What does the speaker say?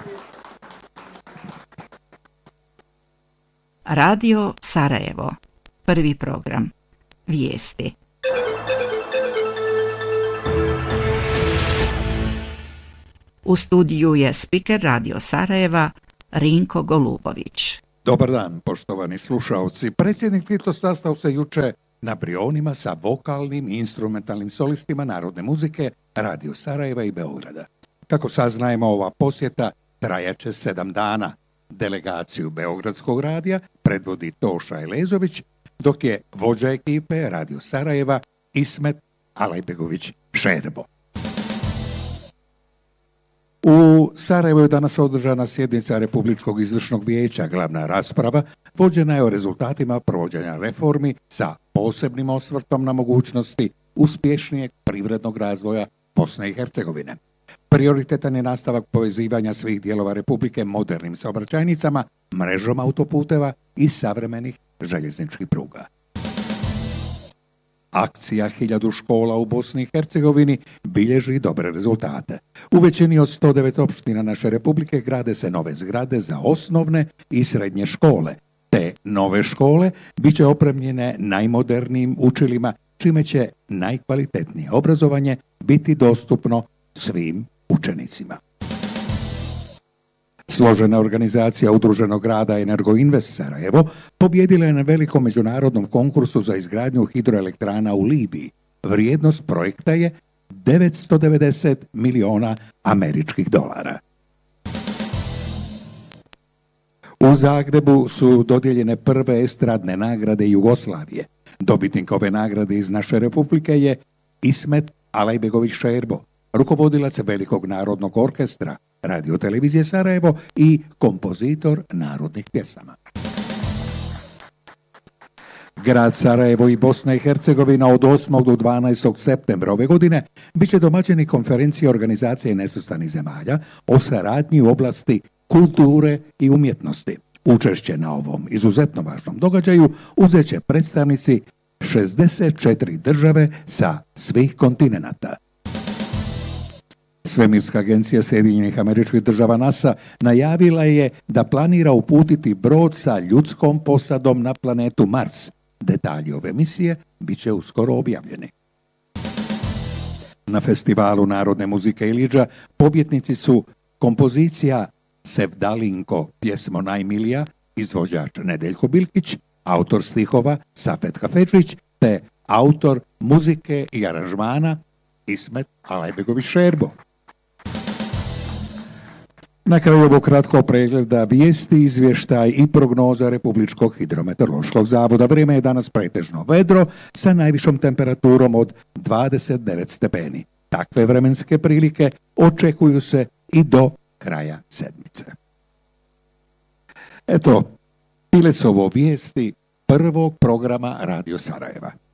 Radio Sarajevo. Prvi program. Vijesti. U studiju je spiker Radio Sarajeva Rinko Golubović. Dobar dan, poštovani slušaoci. Predsjednik Tito sastao se juče na Brionima sa vokalnim i instrumentalnim solistima narodne muzike Radio Sarajeva i Beograda. Kako saznajemo, ova posjeta trajaće 7 dana. Delegaciju Beogradskog radija predvodi Toša Elezović, dok je vođa ekipe Radio Sarajeva Ismet Alajbegović Šerbo. U Sarajevu je danas održana sjednica Republičkog izvršnog vijeća. Glavna rasprava vođena je o rezultatima provođenja reformi sa posebnim osvrtom na mogućnosti uspješnijeg privrednog razvoja Bosne i Hercegovine. Prioritetan je nastavak povezivanja svih dijelova Republike modernim saobraćajnicama, mrežom autoputeva i savremenih željezničkih pruga. Akcija 1000 škola u Bosni i Hercegovini bilježi dobre rezultate. U većini od 109 opština naše Republike grade se nove zgrade za osnovne i srednje škole. Te nove škole bit će opremljene najmodernijim učilima, čime će najkvalitetnije obrazovanje biti dostupno svim učenicima. Složena organizacija Udruženog rada Energoinvest Sarajevo pobjedila je na velikom međunarodnom konkursu za izgradnju hidroelektrana u Libiji. Vrijednost projekta je 990 miliona američkih dolara. U Zagrebu su dodijeljene prve estradne nagrade Jugoslavije. Dobitnik ove nagrade iz naše Republike je Ismet Alajbegović Šerbo, rukovodilac Velikog narodnog orkestra Radio televizije Sarajevo i kompozitor narodnih pjesama. Grad Sarajevo i Bosna i Hercegovina od 8. do 12. septembra ove godine bit će domaćini konferencije Organizacije nesvrstanih zemalja o saradnji u oblasti kulture i umjetnosti. Učešće na ovom izuzetno važnom događaju uzet će predstavnici 64 države sa svih kontinenata. Svemirska agencija Sjedinjenih Američkih Država NASA najavila je da planira uputiti brod sa ljudskom posadom na planetu Mars. Detalji ove misije bit će uskoro objavljeni. Na festivalu narodne muzike Ilidža pobjednici su kompozicija Sevdalinko, pjesmo najmilija, izvođač Nedeljko Bilkić, autor stihova Safet Hafedžić te autor muzike i aranžmana Ismet Alajbegović Šerbo. Na kraju ovog kratkog pregleda vijesti, izvještaj i prognoza Republičkog hidrometeorološkog zavoda. Vrijeme je danas pretežno vedro sa najvišom temperaturom od 29 stepeni. Takve vremenske prilike očekuju se i do kraja sedmice. Eto, bile su ovo vijesti prvog programa Radio Sarajeva.